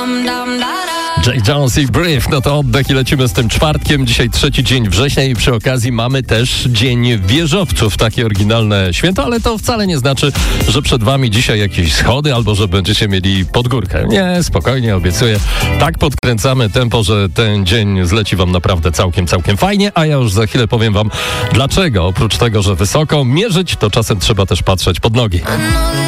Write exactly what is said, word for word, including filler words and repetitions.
Jake Jones i Brief, no to oddech i lecimy z tym czwartkiem. Dzisiaj trzeci dzień września i przy okazji mamy też Dzień Wieżowców. Takie oryginalne święto, ale to wcale nie znaczy, że przed wami dzisiaj jakieś schody albo że będziecie mieli podgórkę. Nie, spokojnie, obiecuję. Tak podkręcamy tempo, że ten dzień zleci wam naprawdę całkiem, całkiem fajnie, a ja już za chwilę powiem wam dlaczego. Oprócz tego, że wysoko mierzyć, to czasem trzeba też patrzeć pod nogi.